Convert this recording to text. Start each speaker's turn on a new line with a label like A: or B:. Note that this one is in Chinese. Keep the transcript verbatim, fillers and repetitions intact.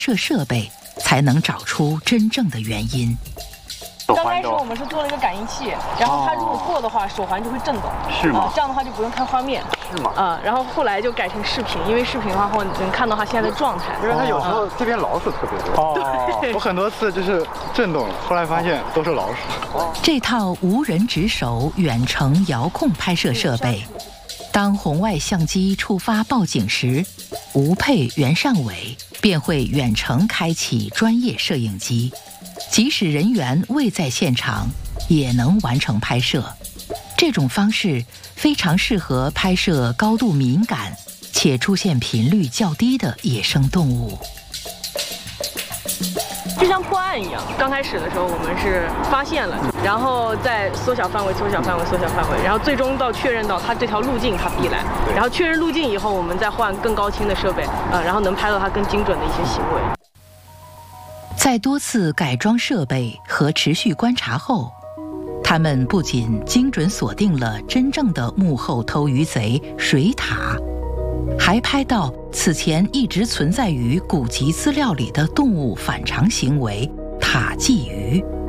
A: 摄设备，才能找出真正的原因。
B: 刚开始我们是做了一个感应器，然后它如果过的话，手环就会震动，
C: 是吗？
B: 呃、这样的话就不用看画面，
C: 是吗？
B: 啊、呃，然后后来就改成视频，因为视频的话后你能看到它现在的状态。
C: 因为它有时候这边老鼠特别多。
D: 哦，我很多次就是震动了，后来发现都是老鼠。
C: 哦，
A: 这套无人值守远程遥控拍摄设备，当红外相机触发报警时，吴佩、袁尚伟便会远程开启专业摄影机，即使人员未在现场，也能完成拍摄。这种方式非常适合拍摄高度敏感且出现频率较低的野生动物。
B: 就像破案一样，刚开始的时候我们是发现了，然后再缩小范围、缩小范围、缩小范围，然后最终到确认到它这条路径它必来，然后确认路径以后，我们再换更高清的设备，呃，然后能拍到它更精准的一些行为。
A: 在多次改装设备和持续观察后，他们不仅精准锁定了真正的幕后偷鱼贼水獭，还拍到此前一直存在于古籍资料里的动物反常行为塔鲫鱼。